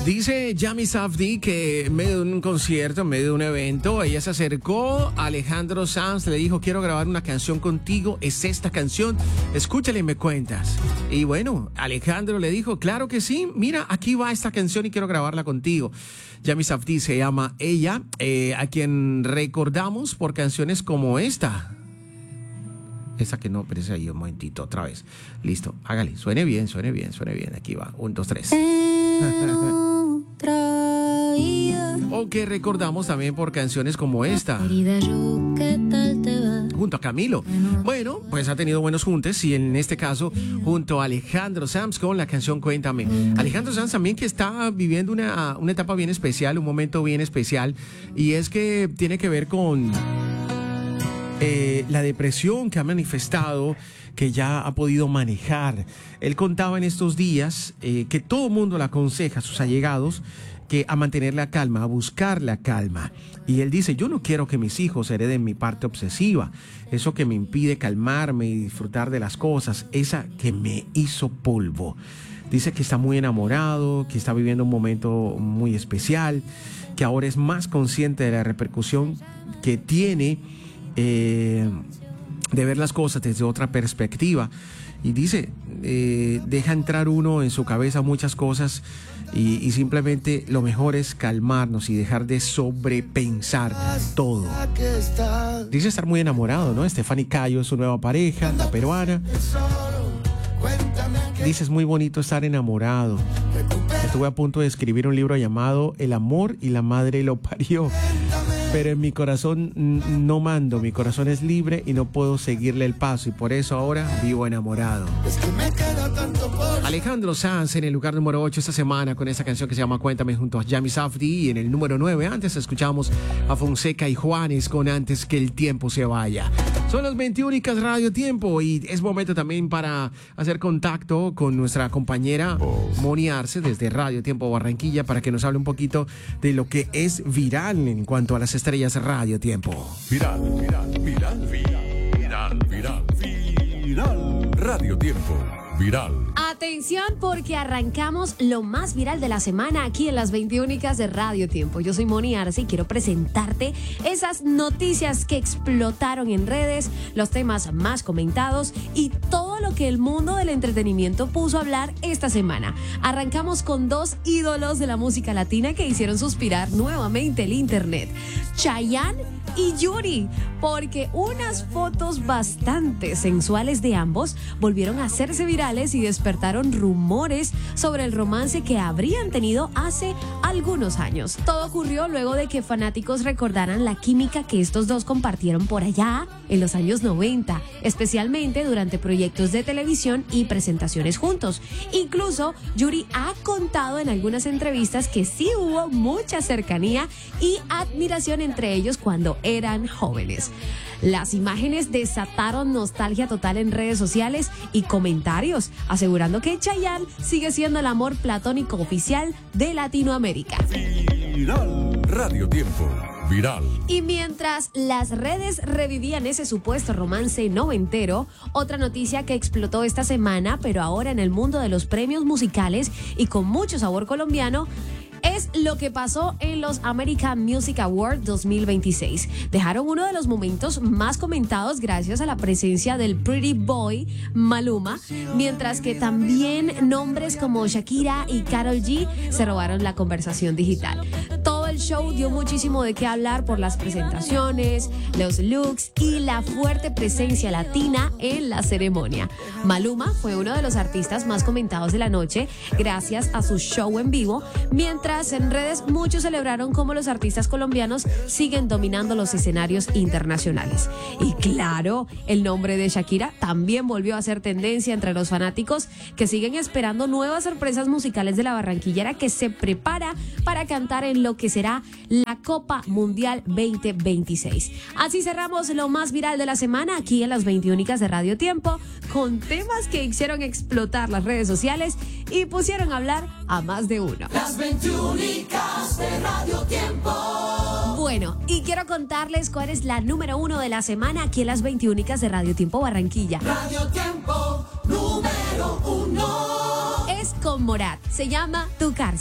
Dice Yami Safdie que en medio de un concierto, en medio de un evento, ella se acercó a Alejandro Sanz, le dijo: quiero grabar una canción contigo, es esta canción, escúchala y me cuentas. Y bueno, Alejandro le dijo: claro que sí, mira, aquí va esta canción y quiero grabarla contigo. Yami Safdie se llama ella, a quien recordamos por canciones como esta. Esa que no, pero esa ahí un momentito, otra vez. Listo, hágale, suene bien. Aquí va, 1, 2, 3. O que recordamos también por canciones como esta, junto a Camilo. Bueno, pues ha tenido buenos juntes, y en este caso junto a Alejandro Sanz con la canción Cuéntame. Alejandro Sanz también, que está viviendo una etapa bien especial, un momento bien especial, y es que tiene que ver con la depresión que ha manifestado, que ya ha podido manejar. Él contaba en estos días que todo el mundo le aconseja a sus allegados que a mantener la calma, a buscar la calma. Y él dice: yo no quiero que mis hijos hereden mi parte obsesiva, eso que me impide calmarme y disfrutar de las cosas, esa que me hizo polvo. Dice que está muy enamorado, que está viviendo un momento muy especial, que ahora es más consciente de la repercusión que tiene de ver las cosas desde otra perspectiva. Y dice, deja entrar uno en su cabeza muchas cosas, y simplemente lo mejor es calmarnos y dejar de sobrepensar todo. Dice estar muy enamorado, ¿no? Stephanie Cayo es su nueva pareja, la peruana. Dice: es muy bonito estar enamorado. Estuve a punto de escribir un libro llamado El amor y la madre lo parió, pero en mi corazón no mando, mi corazón es libre y no puedo seguirle el paso, y por eso ahora vivo enamorado. Alejandro Sanz en el lugar número 8 esta semana con esta canción que se llama Cuéntame, junto a Yami Safdie. Y en el número 9 antes escuchamos a Fonseca y Juanes con Antes que el tiempo se vaya. Son las 21 Radio Tiempo, y es momento también para hacer contacto con nuestra compañera Moni Arce desde Radio Tiempo Barranquilla, para que nos hable un poquito de lo que es viral en cuanto a las estrellas Radio Tiempo. Viral. Radio Tiempo. Viral. Atención, porque arrancamos lo más viral de la semana aquí en las 21 de Radio Tiempo. Yo soy Moni Arce y quiero presentarte esas noticias que explotaron en redes, los temas más comentados y todo lo que el mundo del entretenimiento puso a hablar esta semana. Arrancamos con dos ídolos de la música latina que hicieron suspirar nuevamente el internet: Chayanne y Yuri, porque unas fotos bastante sensuales de ambos volvieron a hacerse virales y despertaron rumores sobre el romance que habrían tenido hace algunos años. Todo ocurrió luego de que fanáticos recordaran la química que estos dos compartieron por allá en los años 90, especialmente durante proyectos de televisión y presentaciones juntos. Incluso Yuri ha contado en algunas entrevistas que sí hubo mucha cercanía y admiración entre ellos cuando eran jóvenes. Las imágenes desataron nostalgia total en redes sociales y comentarios, asegurando que Chayanne sigue siendo el amor platónico oficial de Latinoamérica. Viral. Radio Tiempo. Viral. Y mientras las redes revivían ese supuesto romance noventero, otra noticia que explotó esta semana, pero ahora en el mundo de los premios musicales y con mucho sabor colombiano, es lo que pasó en los American Music Awards 2026. Dejaron uno de los momentos más comentados gracias a la presencia del Pretty Boy Maluma, mientras que también nombres como Shakira y Karol G se robaron la conversación digital. Todo el show dio muchísimo de qué hablar por las presentaciones, los looks y la fuerte presencia latina en la ceremonia. Maluma fue uno de los artistas más comentados de la noche gracias a su show en vivo, mientras en redes muchos celebraron cómo los artistas colombianos siguen dominando los escenarios internacionales. Y claro, el nombre de Shakira también volvió a ser tendencia entre los fanáticos, que siguen esperando nuevas sorpresas musicales de la barranquillera, que se prepara para cantar en lo que será la Copa Mundial 2026. Así cerramos lo más viral de la semana aquí en las 21 de Radio Tiempo, con temas que hicieron explotar las redes sociales y pusieron a hablar a más de uno. Las 21 de Radio Tiempo. Bueno, y quiero contarles cuál es la número 1 de la semana aquí en las 21 de Radio Tiempo Barranquilla. Radio Tiempo número 1 es con Morat, se llama Tu Cárcel.